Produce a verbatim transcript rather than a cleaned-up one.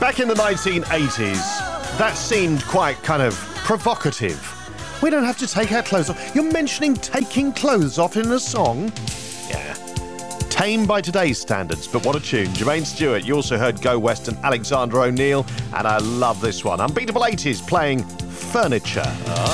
Back in the nineteen eighties, that seemed quite kind of provocative. We don't have to take our clothes off. You're mentioning taking clothes off in a song? Yeah. Tame by today's standards, but what a tune. Jermaine Stewart, you also heard Go West and Alexander O'Neal, and I love this one. Unbeatable eighties playing Furniture.